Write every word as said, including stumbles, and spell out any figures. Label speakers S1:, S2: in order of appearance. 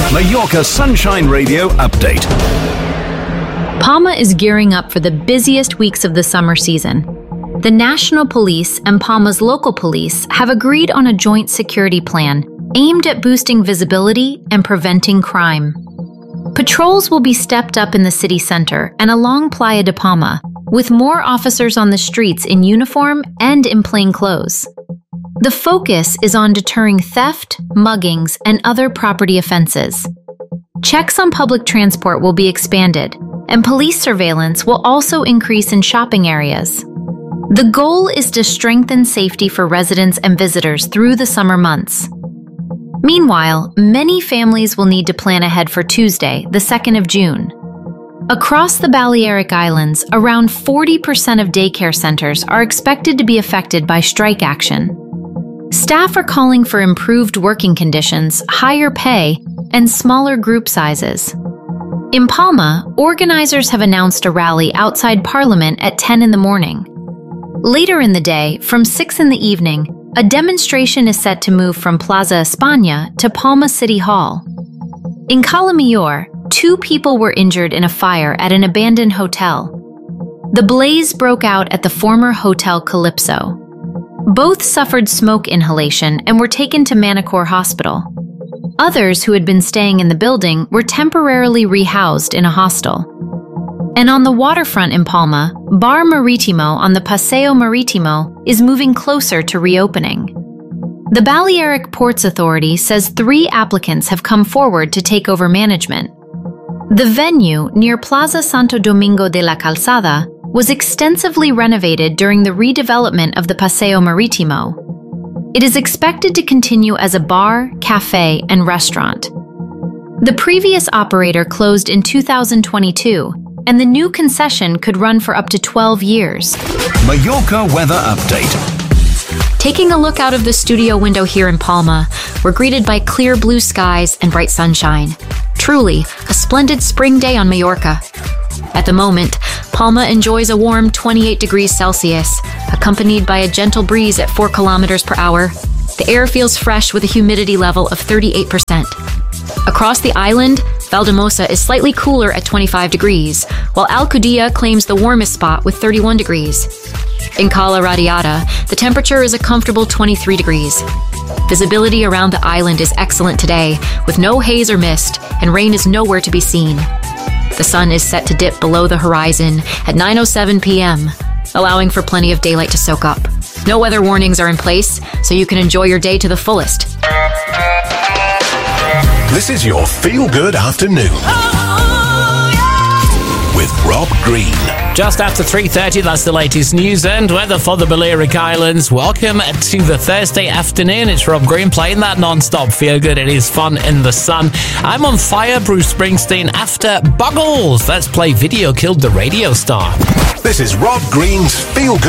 S1: Mallorca Sunshine Radio update.
S2: Palma is gearing up for the busiest weeks of the summer season. The National Police and Palma's local police have agreed on a joint security plan aimed at boosting visibility and preventing crime. Patrols will be stepped up in the city center and along Playa de Palma, with more officers on the streets in uniform and in plain clothes. The focus is on deterring theft, muggings, and other property offenses. Checks on public transport will be expanded, and police surveillance will also increase in shopping areas. The goal is to strengthen safety for residents and visitors through the summer months. Meanwhile, many families will need to plan ahead for Tuesday, the second of June. Across the Balearic Islands, around forty percent of daycare centers are expected to be affected by strike action. Staff are calling for improved working conditions, higher pay, and smaller group sizes. In Palma, organizers have announced a rally outside Parliament at ten in the morning. Later in the day, from six in the evening, a demonstration is set to move from Plaza España to Palma City Hall. In Cala Mayor, two people were injured in a fire at an abandoned hotel. The blaze broke out at the former Hotel Calypso. Both suffered smoke inhalation and were taken to Manacor Hospital. Others who had been staying in the building were temporarily rehoused in a hostel. And on the waterfront in Palma, Bar Maritimo on the Paseo Maritimo is moving closer to reopening. The Balearic Ports Authority says three applicants have come forward to take over management. The venue near Plaza Santo Domingo de la Calzada was extensively renovated during the redevelopment of the Paseo Maritimo. It is expected to continue as a bar, cafe, and restaurant. The previous operator closed in two thousand twenty-two, and the new concession could run for up to twelve years.
S1: Mallorca weather update.
S2: Taking a look out of the studio window here in Palma, we're greeted by clear blue skies and bright sunshine. Truly, a splendid spring day on Mallorca. At the moment, Palma enjoys a warm twenty-eight degrees Celsius, accompanied by a gentle breeze at four kilometers per hour. The air feels fresh with a humidity level of thirty-eight percent. Across the island, Valdemosa is slightly cooler at twenty-five degrees, while Alcudia claims the warmest spot with thirty-one degrees. In Cala Radiata, the temperature is a comfortable twenty-three degrees. Visibility around the island is excellent today, with no haze or mist, and rain is nowhere to be seen. The sun is set to dip below the horizon at nine oh seven p m, allowing for plenty of daylight to soak up. No weather warnings are in place, so you can enjoy your day to the fullest.
S1: This is your feel-good afternoon with Rob Green.
S3: Just after three thirty, that's the latest news and weather for the Balearic Islands. Welcome to the Thursday afternoon. It's Rob Green playing that non-stop feel-good. It is fun in the sun. I'm on fire, Bruce Springsteen, after Buggles. Let's play Video Killed the Radio Star.
S1: This is Rob Green's Feel Good